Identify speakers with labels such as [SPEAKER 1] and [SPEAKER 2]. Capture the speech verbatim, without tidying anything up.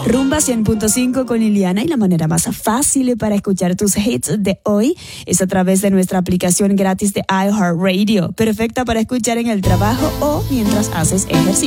[SPEAKER 1] Rumba cien punto cinco con Liliana, y la manera más fácil para escuchar tus hits de hoy es a través de nuestra aplicación gratis de iHeartRadio, perfecta para escuchar en el trabajo o mientras haces ejercicio.